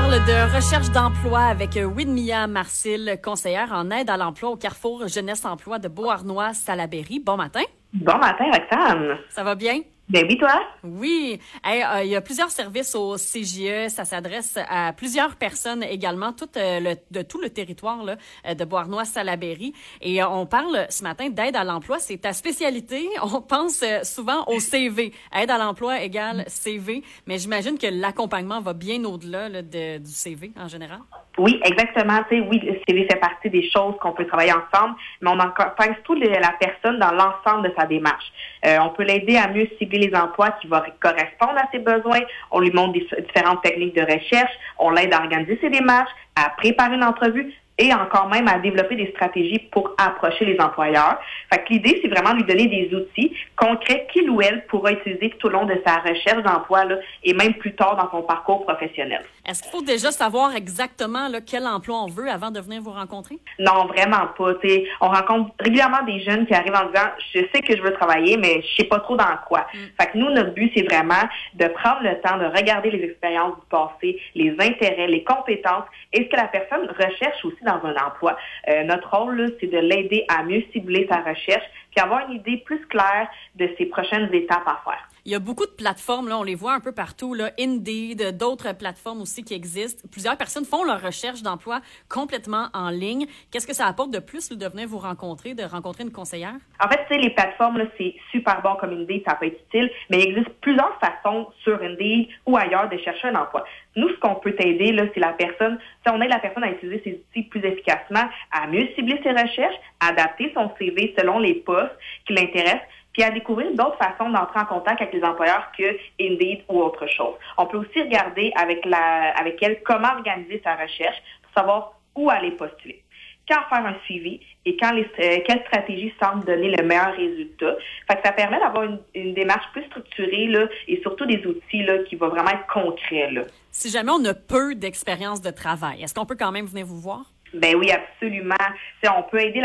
parle de recherche d'emploi avec Widmia Marcil, conseillère en aide à l'emploi au Carrefour Jeunesse Emploi de Beauharnois-Salaberry. Bon matin. Bon matin, Roxane. Ça va bien? Bien oui, toi? Oui. Il y a plusieurs services au CJE. Ça s'adresse à plusieurs personnes également, de tout le territoire là, de Beauharnois-Salaberry. Et on parle ce matin d'aide à l'emploi. C'est ta spécialité. On pense souvent au CV. Aide à l'emploi égale CV. Mais j'imagine que l'accompagnement va bien au-delà là, du CV en général. Oui, exactement. Tu sais, oui, le CV fait partie des choses qu'on peut travailler ensemble, mais on accompagne surtout la personne dans l'ensemble de sa démarche. On peut l'aider à mieux cibler les emplois qui vont correspondre à ses besoins. On lui montre différentes techniques de recherche. On l'aide à organiser ses démarches, à préparer une entrevue et encore même à développer des stratégies pour approcher les employeurs. Fait que l'idée, c'est vraiment de lui donner des outils concrets qu'il ou elle pourra utiliser tout au long de sa recherche d'emploi là, et même plus tard dans son parcours professionnel. Est-ce qu'il faut déjà savoir exactement là, quel emploi on veut avant de venir vous rencontrer? Non, vraiment pas. T'sais, on rencontre régulièrement des jeunes qui arrivent en disant « Je sais que je veux travailler, mais je sais pas trop dans quoi. » Fait que nous, notre but, c'est vraiment de prendre le temps de regarder les expériences du passé, les intérêts, les compétences et ce que la personne recherche aussi dans un emploi. Notre rôle, là, c'est de l'aider à mieux cibler sa recherche puis avoir une idée plus claire de ses prochaines étapes à faire. Il y a beaucoup de plateformes, là, on les voit un peu partout, là, Indeed, d'autres plateformes aussi qui existent. Plusieurs personnes font leur recherche d'emploi complètement en ligne. Qu'est-ce que ça apporte de plus de venir vous rencontrer, de rencontrer une conseillère? En fait, tu sais, les plateformes, là, c'est super bon comme Indeed, ça peut être utile, mais il existe plusieurs façons sur Indeed ou ailleurs de chercher un emploi. Nous, ce qu'on peut t'aider, là, c'est la personne, si on aide la personne à utiliser ses outils plus efficacement, à mieux cibler ses recherches, à adapter son CV selon les postes qui l'intéressent, puis à découvrir d'autres façons d'entrer en contact avec les employeurs que Indeed ou autre chose. On peut aussi regarder avec elle comment organiser sa recherche pour savoir où aller postuler, quand faire un suivi et quelle stratégie semble donner le meilleur résultat. Fait que ça permet d'avoir une démarche plus structurée là, et surtout des outils là, qui vont vraiment être concrets. Là. Si jamais on a peu d'expérience de travail, est-ce qu'on peut quand même venir vous voir? Ben oui, absolument. T'sais, on peut aider